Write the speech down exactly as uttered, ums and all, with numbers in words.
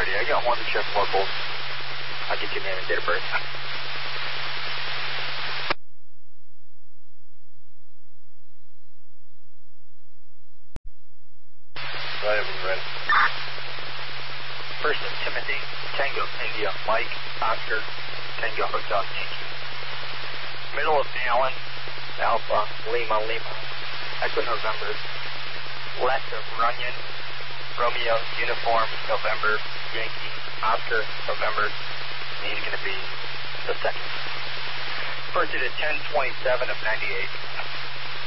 ready. I got one to check locals. I'll get your name and date of birth. Right, I'm ready. First is Timothy, Tango, India, Mike, Oscar, Tango, Hotel, Yankee. Middle of Allen, Alpha, Lima, Lima, Echo, November. Left of Runyon, Romeo, Uniform, November, Yankee, Oscar, November. And he's going to be the second. First it is ten twenty-seven of ninety-eight.